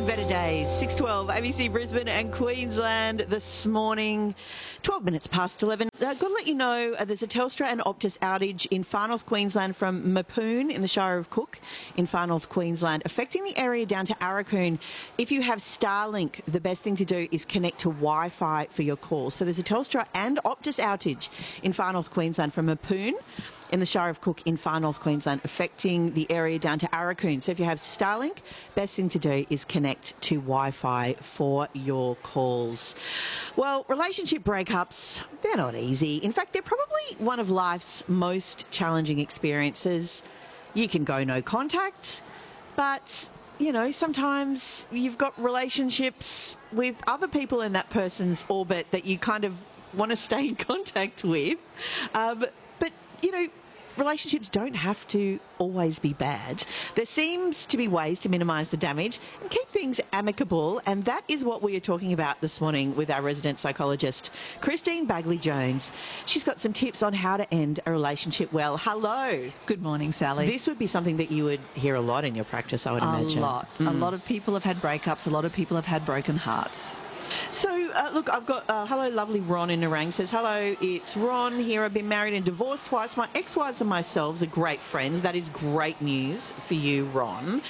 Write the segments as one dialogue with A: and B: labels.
A: Better days. 6:12, ABC Brisbane and Queensland this morning. 12 minutes past 11. Got to let you know there's a Telstra and Optus outage in Far North Queensland from Mapoon in the Shire of Cook in Far North Queensland, affecting the area down to Arakoon. If you have Starlink, the best thing to do is connect to Wi-Fi for your calls. So there's a Telstra and Optus outage in Far North Queensland from Mapoon in the Shire of Cook in Far North Queensland, affecting the area down to Arakoon. So if you have Starlink, best thing to do is connect to Wi-Fi for your calls. Well, relationship breakups, they're not easy. In fact, they're probably one of life's most challenging experiences. You can go no contact, but you know, sometimes you've got relationships with other people in that person's orbit that you kind of want to stay in contact with. But, you know, relationships don't have to always be bad. There seems to be ways to minimise the damage and keep things amicable, and that is what we are talking about this morning with our resident psychologist, Christine Bagley-Jones. She's got some tips on how to end a relationship well. Hello.
B: Good morning, Sally.
A: This would be something that you would hear a lot in your practice, I would imagine.
B: A lot. A lot of people have had breakups. A lot of people have had broken hearts.
A: So, look, I've got, hello, lovely Ron in Narang says, hello, it's Ron here. I've been married and divorced twice. My ex-wives and myself are great friends. That is great news for you, Ron.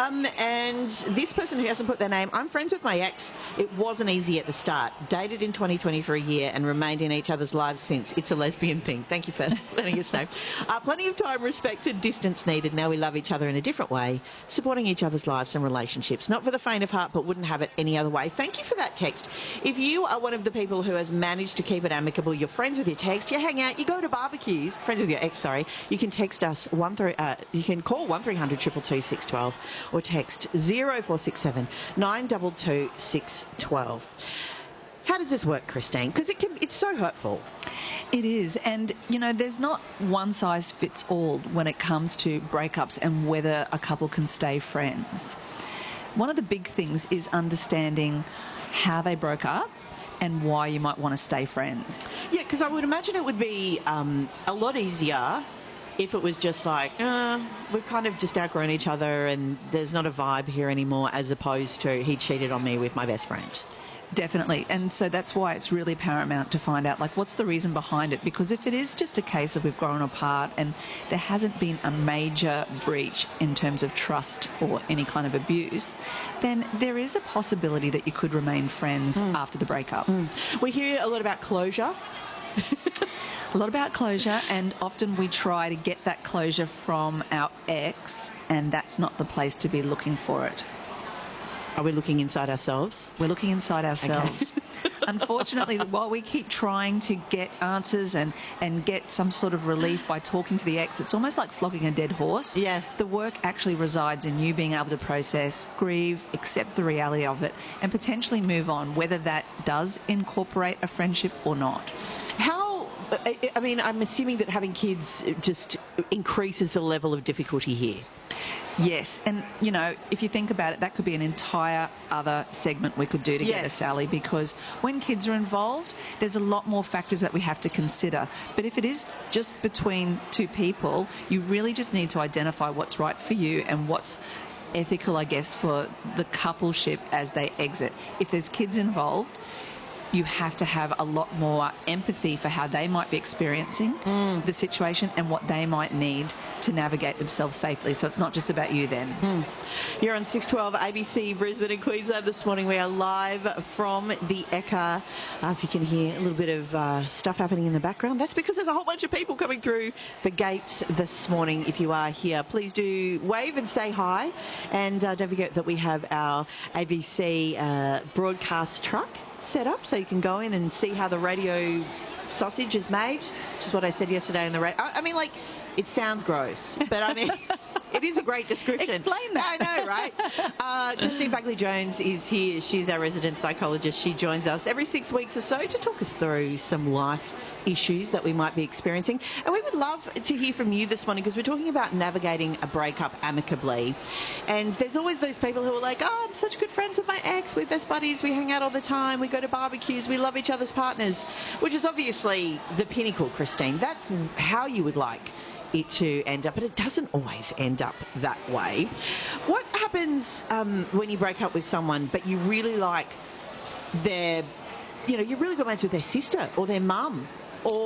A: And this person who hasn't put their name, I'm friends with my ex. It wasn't easy at the start. Dated in 2020 for a year and remained in each other's lives since. It's a lesbian thing. Thank you for letting us know. Plenty of time, respect and distance needed. Now we love each other in a different way, supporting each other's lives and relationships. Not for the faint of heart, but wouldn't have it any other way. Thank you for that text. If you are one of the people who has managed to keep it amicable, you're friends with your text, you hang out, you go to barbecues, friends with your ex, sorry, you can text us, you can call 1300 222 612 or text 0467 922 612. How does this work, Christine? Because it's so hurtful.
B: It is. And, you know, there's not one size fits all when it comes to breakups and whether a couple can stay friends. One of the big things is understanding how they broke up and why you might want to stay friends.
A: Yeah, because I would imagine it would be a lot easier if it was just like, we've kind of just outgrown each other and there's not a vibe here anymore, as opposed to he cheated on me with my best friend.
B: Definitely. And so that's why it's really paramount to find out, like, what's the reason behind it? Because if it is just a case of we've grown apart and there hasn't been a major breach in terms of trust or any kind of abuse, then there is a possibility that you could remain friends after the breakup.
A: We hear a lot about closure.
B: A lot about closure, and often we try to get that closure from our ex, and that's not the place to be looking for it.
A: Are we looking inside ourselves?
B: We're looking inside ourselves. Okay. Unfortunately, while we keep trying to get answers and get some sort of relief by talking to the ex, it's almost like flogging a dead horse.
A: Yes.
B: The work actually resides in you being able to process, grieve, accept the reality of it, and potentially move on, whether that does incorporate a friendship or not.
A: I mean, I'm assuming that having kids just increases the level of difficulty here.
B: Yes, and, you know, if you think about it, that could be an entire other segment we could do together,
A: yes,
B: Sally, because when kids are involved, there's a lot more factors that we have to consider. But if it is just between two people, you really just need to identify what's right for you and what's ethical, I guess, for the coupleship as they exit. If there's kids involved, you have to have a lot more empathy for how they might be experiencing the situation and what they might need to navigate themselves safely. So it's not just about you then.
A: You're on 612 ABC Brisbane and Queensland this morning. We are live from the Ekka. If you can hear a little bit of stuff happening in the background, that's because there's a whole bunch of people coming through the gates this morning. If you are here, please do wave and say hi. And don't forget that we have our ABC broadcast truck set up so you can go in and see how the radio sausage is made, which is what I said yesterday on the radio. I mean, like, it sounds gross, but I mean, it is a great description.
B: Explain that.
A: I know, right? Christine Bagley-Jones is here. She's our resident psychologist. She joins us every 6 weeks or so to talk us through some life issues that we might be experiencing. And we would love to hear from you this morning because we're talking about navigating a breakup amicably. And there's always those people who are like, I'm such good friends with my ex, we're best buddies, we hang out all the time, we go to barbecues, we love each other's partners, which is obviously the pinnacle, Christine. That's how you would like it to end up, but it doesn't always end up that way. What happens happens when you break up with someone, but you really like their, you know, you're really good mates with their sister or their mum,